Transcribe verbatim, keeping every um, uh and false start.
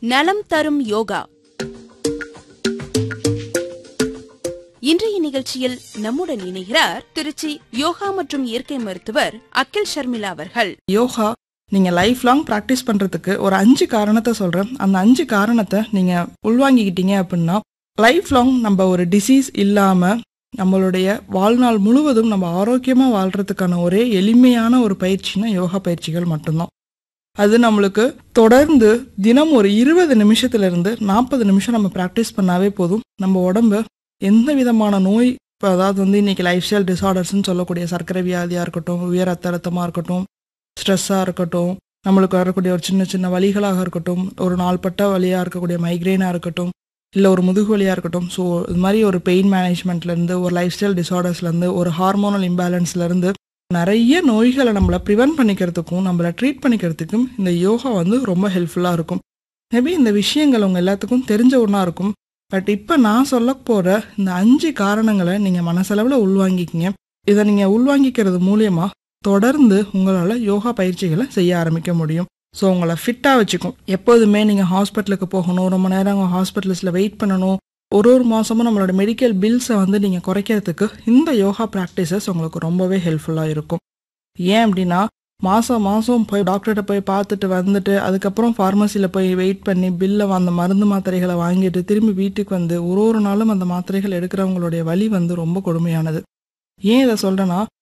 நலம் தரும் யோகா. இன்றைய நிகழ்ச்சியில் நம்முடன் இணைகிறார் திருச்சி யோகா மற்றும் இயற்கை மருத்துவர் அகில் ஷர்மிளா அவர்கள். யோகா நீங்க லைஃப் லாங் பிராக்டிஸ் பண்றதுக்கு ஒரு அஞ்சு காரணத்தை சொல்றேன். அந்த அஞ்சு காரணத்தை நீங்க உள்வாங்கிக்கிட்டீங்க அப்படின்னா லைஃப் லாங் நம்ம ஒரு டிசீஸ் இல்லாம நம்மளுடைய வாழ்நாள் முழுவதும் நம்ம ஆரோக்கியமா வாழ்றதுக்கான ஒரே எளிமையான ஒரு பயிற்சினா யோகா பயிற்சிகள் மட்டும்தான். அது நம்மளுக்கு தொடர்ந்து தினம் ஒரு இருபது நிமிஷத்துல இருந்து நாற்பது நிமிஷம் நம்ம ப்ராக்டிஸ் பண்ணாவே போதும். நம்ம உடம்பு எந்த விதமான நோய், இப்போ அதாவது வந்து இன்னைக்கு லைஃப் ஸ்டைல் டிசார்டர்ஸ்ன்னு சொல்லக்கூடிய சர்க்கரை வியாதியாக இருக்கட்டும், உயர் ரத்த அழுத்தமாக இருக்கட்டும், ஸ்ட்ரெஸ்ஸாக இருக்கட்டும், நம்மளுக்கு வரக்கூடிய ஒரு சின்ன சின்ன வலிகளாக இருக்கட்டும், ஒரு நாள்பட்ட வலியாக இருக்கக்கூடிய மைக்ரெயினாக இருக்கட்டும், இல்லை ஒரு முதுகு வலியாக இருக்கட்டும். ஸோ இது மாதிரி ஒரு பெயின் மேனேஜ்மெண்ட்லேருந்து, ஒரு லைஃப் ஸ்டைல் டிசார்டர்ஸ்லேருந்து, ஒரு ஹார்மோனல் இம்பேலன்ஸ்லேருந்து நிறைய நோய்களை நம்மளை ப்ரிவென்ட் பண்ணிக்கிறதுக்கும் நம்மளை ட்ரீட் பண்ணிக்கிறதுக்கும் இந்த யோகா வந்து ரொம்ப ஹெல்ப்ஃபுல்லாக இருக்கும். மேபி இந்த விஷயங்கள் உங்கள் எல்லாத்துக்கும் தெரிஞ்ச ஒன்றா இருக்கும். பட் இப்போ நான் சொல்ல போகிற இந்த அஞ்சு காரணங்களை நீங்கள் மனசளவில் உள்வாங்கிக்கிங்க. இதை நீங்கள் உள்வாங்கிக்கிறது மூலயமா தொடர்ந்து உங்களால் யோகா பயிற்சிகளை செய்ய ஆரம்பிக்க முடியும். ஸோ உங்களை ஃபிட்டாக வச்சுக்கும். எப்போதுமே நீங்கள் ஹாஸ்பிட்டலுக்கு போகணும், ரொம்ப நேரம் ஹாஸ்பிட்டல்ஸில் வெயிட் பண்ணணும், ஒரு ஒரு மாதமும் நம்மளோட மெடிக்கல் பில்ஸை வந்து நீங்கள் குறைக்கிறதுக்கு இந்த யோகா ப்ராக்டிசஸ் உங்களுக்கு ரொம்பவே ஹெல்ப்ஃபுல்லாக இருக்கும். ஏன் அப்படின்னா மாதம் மாதம் போய் டாக்டர்கிட்ட போய் பார்த்துட்டு வந்துட்டு அதுக்கப்புறம் ஃபார்மசியில் போய் வெயிட் பண்ணி பில்லை அந்த மருந்து மாத்திரைகளை வாங்கிட்டு திரும்பி வீட்டுக்கு வந்து ஒரு ஒரு நாளும் அந்த மாத்திரைகள் எடுக்கிறவங்களுடைய வலி வந்து ரொம்ப கொடுமையானது. ஏன் இதை சொல்கிறேன்னா